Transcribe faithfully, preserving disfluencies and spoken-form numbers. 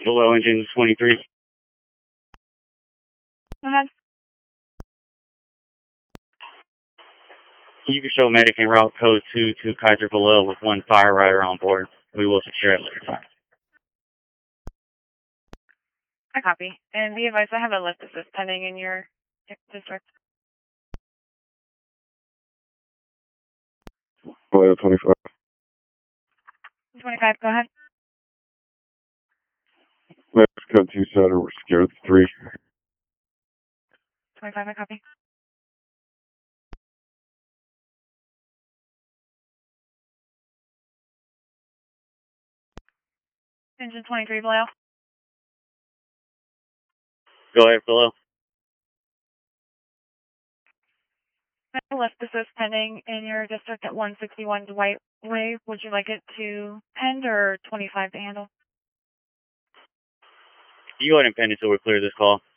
Below engine twenty-three. Go ahead. You can show medic en route code two to Kaiser below with one fire rider on board. We will secure it later time. I copy. And be advised, I have a lift assist pending in your district. Below twenty-five. twenty-five, go ahead. Medic code two center, we're secured three. twenty-five, I copy. Engine twenty-three below. Go ahead, below. I have a lift assist pending in your district at one sixty-one Dwight Way. Would you like it to pend or twenty-five to handle? You go ahead and pen until we clear this call.